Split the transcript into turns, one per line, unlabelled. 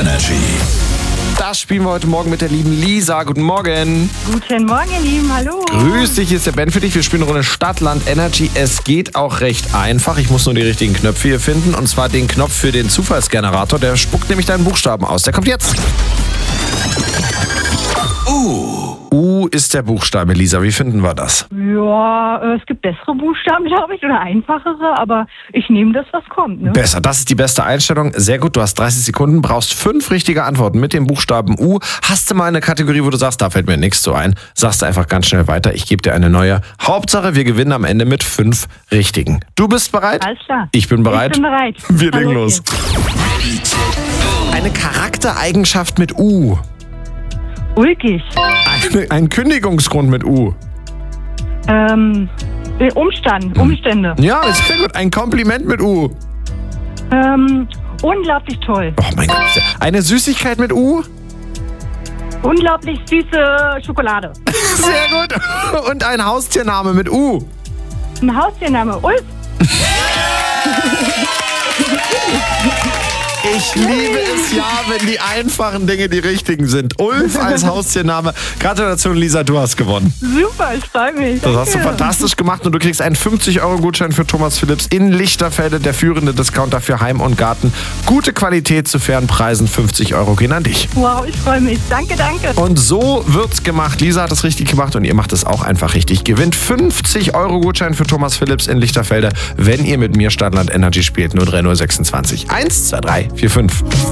Energy.
Das spielen wir heute Morgen mit der lieben Lisa. Guten Morgen.
Guten Morgen, ihr Lieben. Hallo.
Grüß dich, hier ist der Ben für dich. Wir spielen eine Runde Stadt, Land, Energy. Es geht auch recht einfach. Ich muss nur die richtigen Knöpfe hier finden. Und zwar den Knopf für den Zufallsgenerator. Der spuckt nämlich deinen Buchstaben aus. Der kommt jetzt. U ist der Buchstabe, Lisa. Wie finden wir das?
Ja, es gibt bessere Buchstaben, glaube ich, oder einfachere, aber ich nehme das, was kommt. Ne?
Besser, das ist die beste Einstellung. Sehr gut, du hast 30 Sekunden, brauchst 5 richtige Antworten mit dem Buchstaben U. Hast du mal eine Kategorie, wo du sagst, da fällt mir nichts so ein, sagst du einfach ganz schnell weiter. Ich gebe dir eine neue. Hauptsache, wir gewinnen am Ende mit 5 richtigen. Du bist bereit?
Alles klar.
Ich bin bereit.
Ich bin bereit.
Wir legen
Hallo,
los. Eine Charaktereigenschaft mit U.
Ulkig.
Ein Kündigungsgrund mit U.
Umstände.
Ja, ist sehr gut. Ein Kompliment mit U.
Unglaublich toll.
Oh mein Gott. Eine Süßigkeit mit U.
Unglaublich süße Schokolade.
Sehr gut. Und ein Haustiername mit U.
Ein Haustiername. Ulf.
Ich liebe es ja, wenn die einfachen Dinge die richtigen sind. Ulf als Haustiername. Gratulation, Lisa, du hast gewonnen.
Super, ich freue mich.
Das hast du fantastisch gemacht und du kriegst einen 50-Euro-Gutschein für Thomas Philipps in Lichterfelde, der führende Discounter für Heim und Garten. Gute Qualität zu fairen Preisen, 50 Euro gehen an dich.
Wow, ich freue mich. Danke, danke.
Und so wird's gemacht. Lisa hat es richtig gemacht und ihr macht es auch einfach richtig. Gewinnt 50-Euro-Gutschein für Thomas Philipps in Lichterfelde, wenn ihr mit mir Stadtland Energy spielt. 03026 123 45.